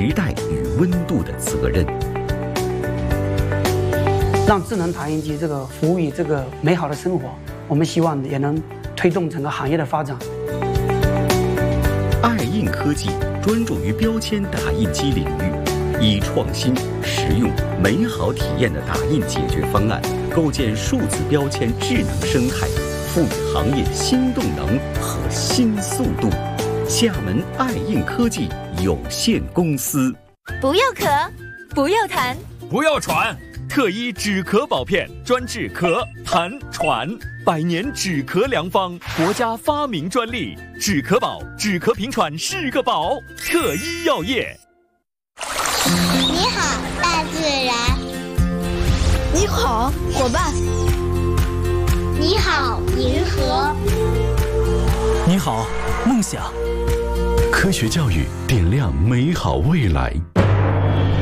时代与温度的责任。 让智能打印机这个服务于这个美好的生活，我们希望也能推动整个行业的发展。 爱印科技专注于标签打印机领域，以创新、实用、美好体验的打印解决方案，构建数字标签智能生态，赋予行业新动能和新速度。厦门爱印科技有限公司。 不要咳，不要痰， 不要喘。特一止咳宝片，专治咳、痰、喘，100年止咳良方，国家发明专利。止咳宝，止咳平喘是个宝。特一药业。 你好，大自然。 你好，伙伴。 你好，银河。 你好，梦想。 科学教育点亮美好未来。